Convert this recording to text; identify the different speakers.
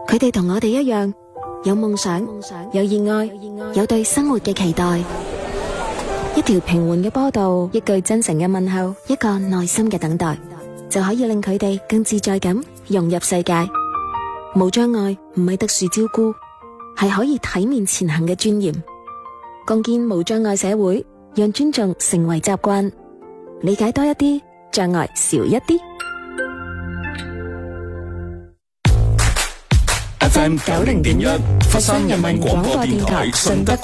Speaker 1: 佢哋同我哋一樣，有夢想，有熱愛，有對生活嘅期待。一條平緩嘅波道，一句真誠嘅問候，一個耐心嘅等待，就可以令佢哋更自在咁融入世界。無障礙唔係特殊照顧，係可以體面前行嘅尊嚴。共建無障礙社會，讓尊重成為習慣，理解多一啲，障礙少一啲。
Speaker 2: FM 90.1，佛山人民廣播電台順德